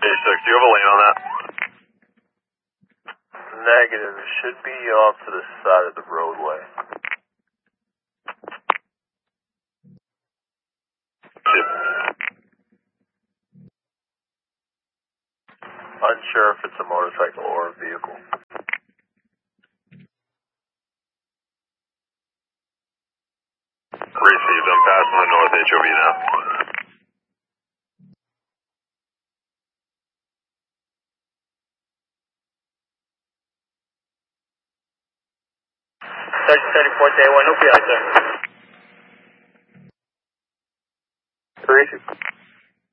do you have a lane on that? Negative. It should be off to the side of the roadway. Unsure if it's a motorcycle or a vehicle. Received. I'm passing the north HOV now. Sergeant 34 Day 1, no PI, sir. Received.